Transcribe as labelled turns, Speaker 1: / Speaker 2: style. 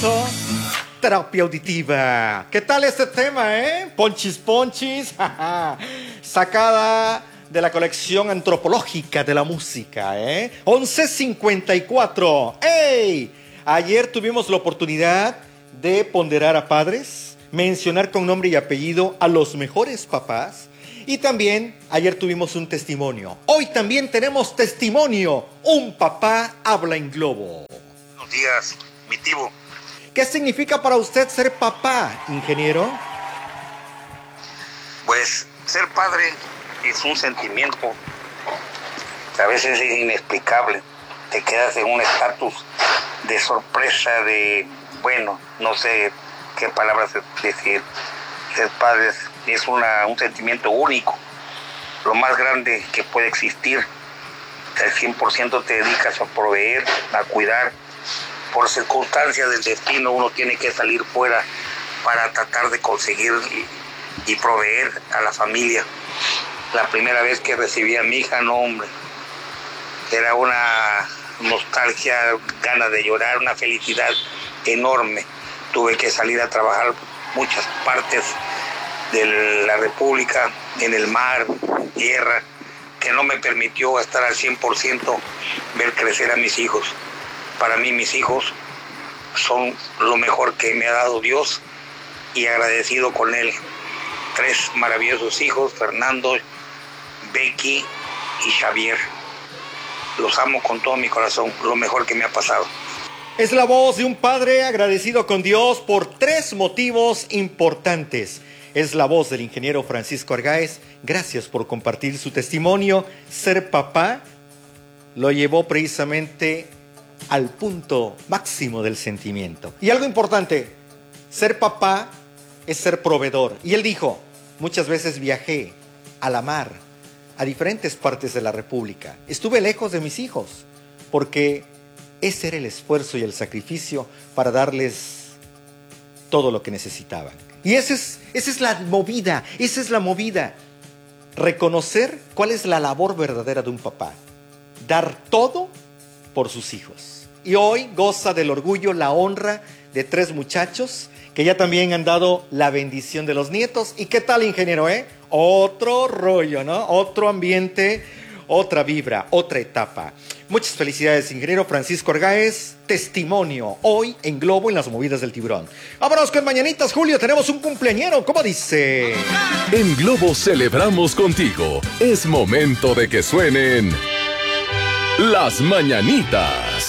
Speaker 1: momento, terapia auditiva. ¿Qué tal este tema, Ponchis Ponchis, sacada de la colección antropológica de la música, 11:54. ¡Ey! Ayer tuvimos la oportunidad de ponderar a padres, mencionar con nombre y apellido a los mejores papás. Y también ayer tuvimos un testimonio. Hoy también tenemos testimonio. Un papá habla en globo.
Speaker 2: Buenos días, mi tío.
Speaker 1: ¿Qué significa para usted ser papá, ingeniero?
Speaker 2: Pues ser padre es un sentimiento que a veces es inexplicable. Te quedas en un estatus de sorpresa, de, bueno, no sé qué palabras decir. Ser padre es un sentimiento único, lo más grande que puede existir. Al 100% te dedicas a proveer, a cuidar. Por circunstancias del destino uno tiene que salir fuera para tratar de conseguir y proveer a la familia. La primera vez que recibí a mi hija, no hombre, era una nostalgia, ganas de llorar, una felicidad enorme. Tuve que salir a trabajar muchas partes de la República, en el mar, en tierra, que no me permitió estar al 100% ver crecer a mis hijos. Para mí mis hijos son lo mejor que me ha dado Dios y agradecido con él. 3 maravillosos hijos, Fernando, Becky y Xavier. Los amo con todo mi corazón, lo mejor que me ha pasado.
Speaker 1: Es la voz de un padre agradecido con Dios por 3 motivos importantes. Es la voz del ingeniero Francisco Argáez. Gracias por compartir su testimonio. Ser papá lo llevó precisamente al punto máximo del sentimiento. Y algo importante, ser papá es ser proveedor. Y él dijo, muchas veces viajé a la mar, a diferentes partes de la República. Estuve lejos de mis hijos, porque ese era el esfuerzo y el sacrificio para darles todo lo que necesitaban. Y esa es la movida, reconocer cuál es la labor verdadera de un papá. Dar todo por sus hijos. Y hoy goza del orgullo, la honra de 3 muchachos que ya también han dado la bendición de los nietos. ¿Y qué tal, ingeniero, Otro rollo, ¿no? Otro ambiente, otra vibra, otra etapa. Muchas felicidades, ingeniero Francisco Argáez. Testimonio hoy en Globo, en las movidas del tiburón. Vámonos con mañanitas, Julio. Tenemos un cumpleañero. ¿Cómo dice?
Speaker 3: En Globo celebramos contigo. Es momento de que suenen las mañanitas.